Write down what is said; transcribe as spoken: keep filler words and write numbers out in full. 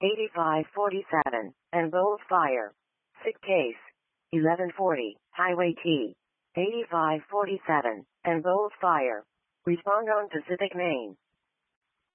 eighty-five forty-seven, and bold fire. Sick case. eleven forty, Highway T. eighty-five forty-seven, and bold fire. Respond on Pacific Main.